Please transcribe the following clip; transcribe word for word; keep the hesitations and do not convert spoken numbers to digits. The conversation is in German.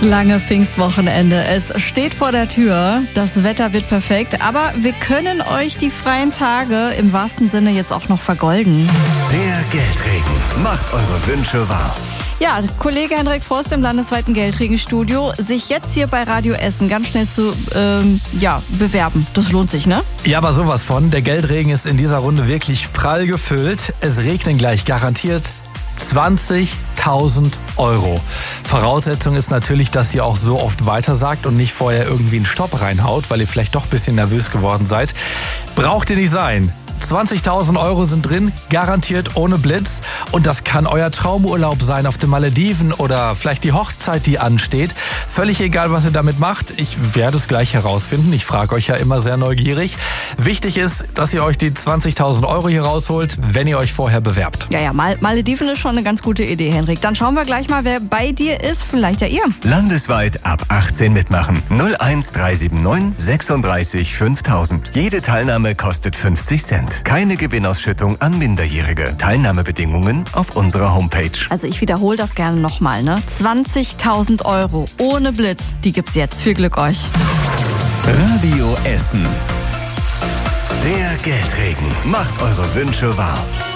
Lange Pfingstwochenende. Es steht vor der Tür. Das Wetter wird perfekt. Aber wir können euch die freien Tage im wahrsten Sinne jetzt auch noch vergolden. Der Geldregen macht eure Wünsche wahr. Ja, Kollege Hendrik Forst im landesweiten Geldregenstudio, sich jetzt hier bei Radio Essen ganz schnell zu ähm, ja, bewerben. Das lohnt sich, ne? Ja, aber sowas von. Der Geldregen ist in dieser Runde wirklich prall gefüllt. Es regnen gleich garantiert zwanzigtausend Euro. Voraussetzung ist natürlich, dass ihr auch so oft weitersagt und nicht vorher irgendwie einen Stopp reinhaut, weil ihr vielleicht doch ein bisschen nervös geworden seid. Braucht ihr nicht sein. zwanzigtausend Euro sind drin, garantiert ohne Blitz. Und das kann euer Traumurlaub sein auf den Malediven oder vielleicht die Hochzeit, die ansteht. Völlig egal, was ihr damit macht. Ich werde es gleich herausfinden. Ich frage euch ja immer sehr neugierig. Wichtig ist, dass ihr euch die zwanzigtausend Euro hier rausholt, wenn ihr euch vorher bewerbt. Ja, ja, Mal Malediven ist schon eine ganz gute Idee, Henrik. Dann schauen wir gleich mal, wer bei dir ist. Vielleicht ja ihr. Landesweit ab achtzehn mitmachen. null eins drei sieben neun sechsunddreißig fünftausend. Jede Teilnahme kostet fünfzig Cent. Keine Gewinnausschüttung an Minderjährige. Teilnahmebedingungen auf unserer Homepage. Also ich wiederhole das gerne nochmal, ne? zwanzigtausend Euro ohne Blitz, die gibt's jetzt. Viel Glück euch. Radio Essen. Der Geldregen macht eure Wünsche wahr.